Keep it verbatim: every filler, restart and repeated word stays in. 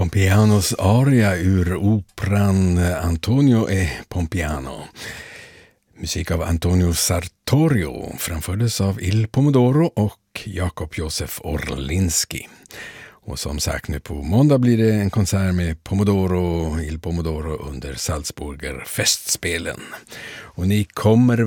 Pompeanos aria ur operan Antonio e Pompeano. Musik av Antonio Sartorio framfördes av Il Pomodoro och Jakob Josef Orlinski. Och som sagt, nu på måndag blir det en konsert med Pomodoro, Il Pomodoro under Salzburger festspelen. Och ni kommer